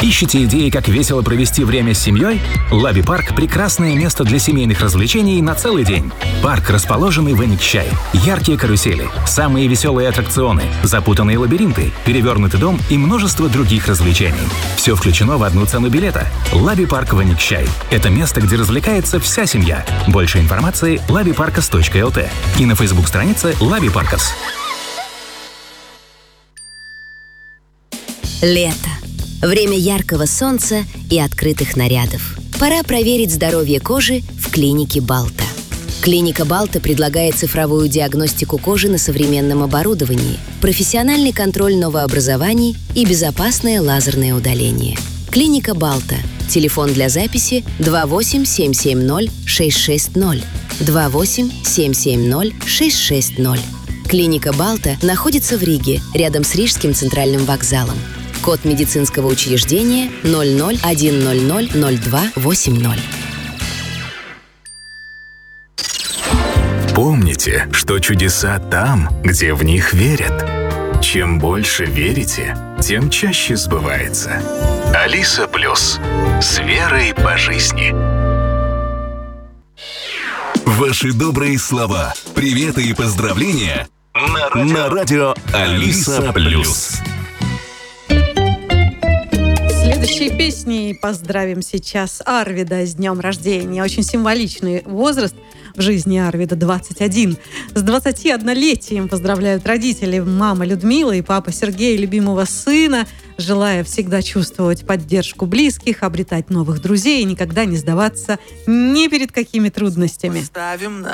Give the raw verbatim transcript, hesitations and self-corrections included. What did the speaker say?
Ищете идеи, как весело провести время с семьей? Лаби Парк – прекрасное место для семейных развлечений на целый день. Парк, расположенный в Эникчай. Яркие карусели, самые веселые аттракционы, запутанные лабиринты, перевернутый дом и множество других развлечений. Все включено в одну цену билета. Лаби Парк в Эникчай. Это место, где развлекается вся семья. Больше информации – лаби паркас точка эл ти и на фейсбук-странице Лаби Паркас. Лето. Время яркого солнца и открытых нарядов. Пора проверить здоровье кожи в клинике Балта. Клиника Балта предлагает цифровую диагностику кожи на современном оборудовании, профессиональный контроль новообразований и безопасное лазерное удаление. Клиника Балта. Телефон для записи два восемь семь семь ноль шесть шесть ноль. два восемь семь семь ноль шесть шесть ноль. Клиника Балта находится в Риге, рядом с Рижским центральным вокзалом. Код медицинского учреждения ноль ноль один ноль ноль ноль два восемь ноль. Помните, что чудеса там, где в них верят. Чем больше верите, тем чаще сбывается. Алиса Плюс. С верой по жизни. Ваши добрые слова, приветы и поздравления на радио, на радио Алиса Плюс. Следующей песней поздравим сейчас Арвида с днем рождения. Очень символичный возраст в жизни Арвида — двадцать один. С двадцатиоднолетием поздравляют родители, мама Людмила и папа Сергей, любимого сына, желая всегда чувствовать поддержку близких, обретать новых друзей и никогда не сдаваться ни перед какими трудностями. Ставим на